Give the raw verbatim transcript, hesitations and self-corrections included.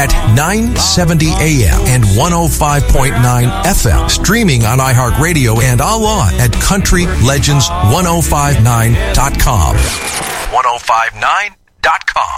at nine seventy A M and one oh five point nine F M. Streaming on iHeartRadio and online at country legends ten fifty-nine dot com. ten fifty-nine dot com.